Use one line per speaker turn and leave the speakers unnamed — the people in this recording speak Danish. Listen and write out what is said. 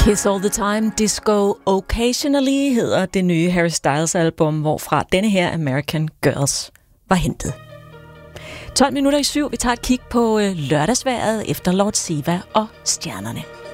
Kiss All The Time, Disco Occasionally hedder det nye Harry Styles album, hvorfra denne her American Girls var hentet. 12 minutter i 7, vi tager et kig på lørdagsvejret efter Lord Siva og stjernerne.